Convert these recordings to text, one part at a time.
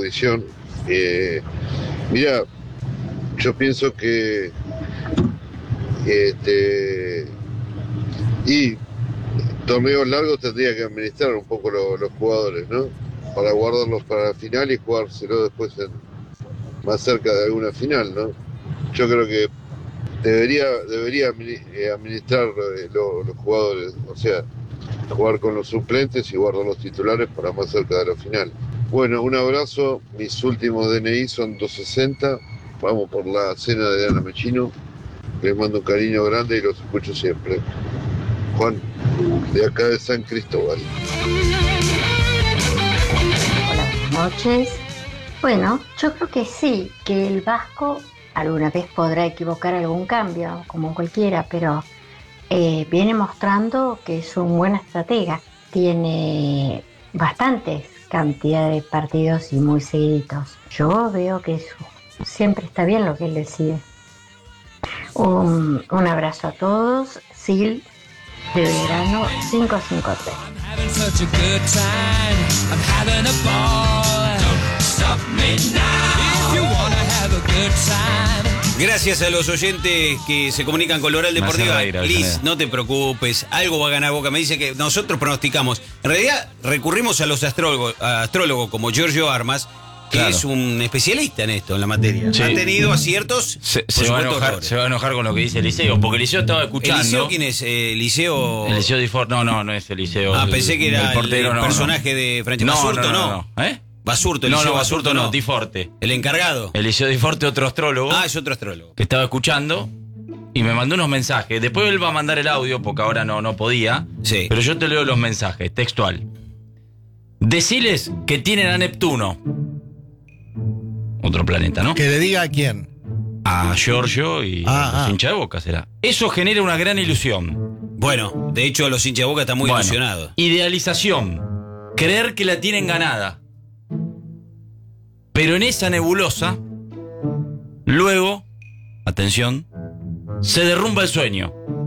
audición. Mira, yo pienso que y torneos largos tendría que administrar un poco los jugadores, ¿no? Para guardarlos para la final y jugárselo después más cerca de alguna final, ¿no? Yo creo que debería administrar los jugadores, o sea, jugar con los suplentes y guardar los titulares para más cerca de la final. Bueno, un abrazo, mis últimos DNI son 260, vamos por la cena de Ana Mechino, les mando un cariño grande y los escucho siempre. Juan, de acá de San Cristóbal. Hola, buenas noches. Bueno, yo creo que sí, que el Vasco alguna vez podrá equivocar algún cambio, como cualquiera, pero viene mostrando que es un buen estratega. Tiene bastantes cantidades de partidos y muy seguidos. Yo veo que siempre está bien lo que él decide. Un abrazo a todos. Sil de Verano 553. Gracias a los oyentes que se comunican con Oral Deportiva. Liz, no te preocupes, algo va a ganar Boca. Me dice que nosotros pronosticamos. En realidad recurrimos a los astrólogos como Giorgio Armas, que claro, es un especialista en esto, en la materia. Sí. Ha tenido aciertos. Se va a enojar con lo que dice Eliseo, porque Eliseo estaba escuchando. ¿Eliseo quién es? ¿Eliseo? Eliseo Di Forte. No es Eliseo. Pensé que era el portero, personaje de Francesco Basurto, no. Basurto, Eliseo Basurto no, Di Forte. El encargado. Eliseo Di Forte, otro astrólogo. Es otro astrólogo. Que estaba escuchando y me mandó unos mensajes. Después él va a mandar el audio porque ahora no podía. Sí. Pero yo te leo los mensajes, textual. Deciles que tienen a Neptuno. Otro planeta, ¿no? Que le diga a quién. A Giorgio y a los hinchas de Boca será. Eso genera una gran ilusión. Bueno, de hecho los hinchas de Boca están muy ilusionados. Idealización. Creer que la tienen ganada. Pero en esa nebulosa, luego, atención, se derrumba el sueño.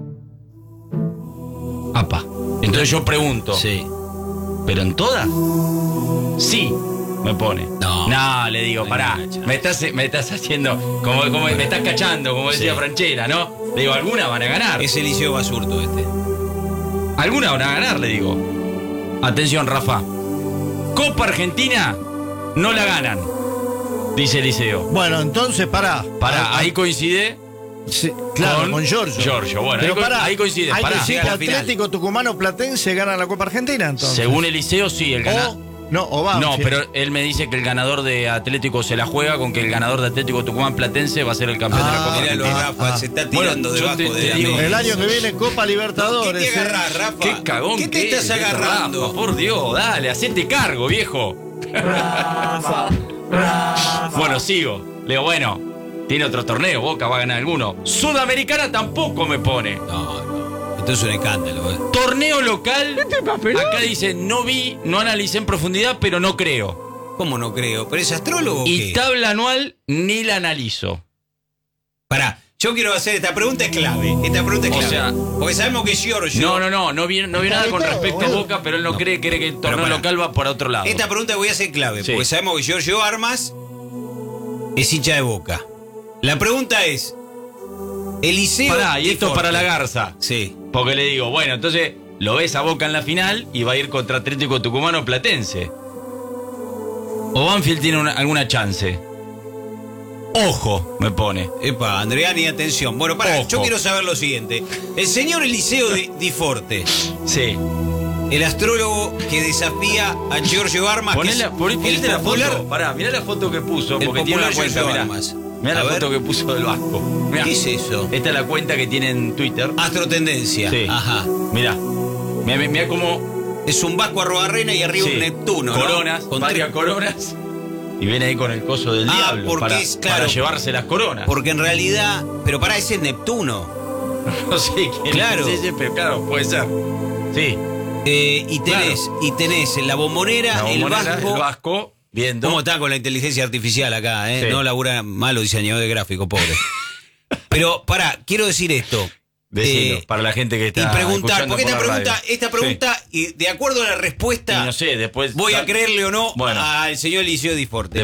Apa. Entonces yo pregunto. Sí. ¿Pero en todas? Sí, me pone. No, le digo, pará. Me estás haciendo, como me estás cachando, como decía Franchella, ¿no? Le digo, algunas van a ganar. Es Eliseo Basurto este. Algunas van a ganar, le digo. Atención, Rafa. Copa Argentina no la ganan, dice Eliseo. Bueno, entonces pará. Ahí coincide. Sí, claro, con Giorgio, bueno, pero ahí coincide. Hay que decir que Atlético Tucumano Platense gana la Copa Argentina, entonces. Según Eliseo, sí, el ganador. No, pero él me dice que el ganador de Atlético se la juega con que el ganador de Atlético Tucumán Platense va a ser el campeón de la Copa Argentina. Rafa, se está tirando debajo de la mesa. El año que viene Copa Libertadores. ¿Qué te agarrás, Rafa? Qué cagón. ¿Qué te estás agarrando? Rafa, por Dios, dale, hacete cargo, viejo. Rafa. Bueno, sigo. Le digo, bueno, tiene otro torneo, Boca va a ganar alguno. Sudamericana tampoco me pone. No. Esto es un escándalo, Torneo local. Acá dice, no analicé en profundidad, pero no creo. ¿Cómo no creo? ¿Pero es astrólogo o qué? Y tabla anual ni la analizo. Pará, yo quiero hacer esta pregunta es clave. O sea, porque sabemos que Giorgio. No vi nada con respecto a Boca, pero él no cree que el torneo local va por otro lado. Esta pregunta voy a hacer clave, porque sabemos que Giorgio Armas es hincha de Boca. La pregunta es, Eliseo. Pará, y esto para la Garza. Sí. Porque le digo, bueno, entonces lo ves a Boca en la final y va a ir contra Atlético Tucumano Platense. ¿O Banfield tiene alguna chance? Ojo, me pone. Epa, Andreani, atención. Bueno, yo quiero saber lo siguiente. El señor Eliseo Di Forte. Sí. El astrólogo que desafía a Giorgio Armas. Ponete la foto. Pará, mirá la foto que puso, porque tiene una cuenta, mirá la foto que puso del Vasco. Mirá. ¿Qué es eso? Esta es la cuenta que tiene en Twitter. Astrotendencia. Sí. Ajá. Mirá cómo. Es un Vasco Arrobarrena y arriba un Neptuno, coronas, ¿no? Con varias coronas. Y viene ahí con el coso del diablo para llevarse las coronas. Porque en realidad. Pero ese es Neptuno. No sé quién es, pero claro, puede ser. Sí. Y tenés en la bombonera, el Vasco viendo. ¿Cómo está con la inteligencia artificial acá? Sí. No labura malo diseñador de gráfico, pobre. Pero quiero decir esto. Decilo, para la gente que está. Y preguntar, porque esta pregunta, y de acuerdo a la respuesta, y no sé, después voy a creerle o no al señor Eliseo Di Forte.